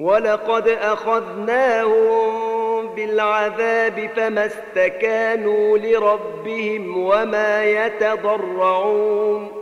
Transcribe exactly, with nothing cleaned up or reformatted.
ولقد أخذناهم بالعذاب فما استكانوا لربهم وما يتضرعون